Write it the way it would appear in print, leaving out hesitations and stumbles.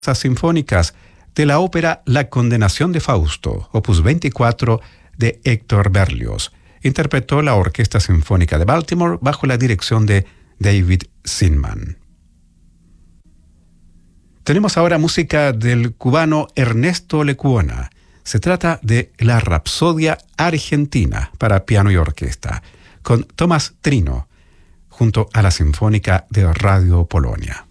sinfónicas de la ópera La Condenación de Fausto, opus 24 de Héctor Berlioz. Interpretó la Orquesta Sinfónica de Baltimore bajo la dirección de David Zinman. Tenemos ahora música del cubano Ernesto Lecuona. Se trata de la Rapsodia Argentina para piano y orquesta, con Tomás Trino, junto a la Sinfónica de Radio Polonia.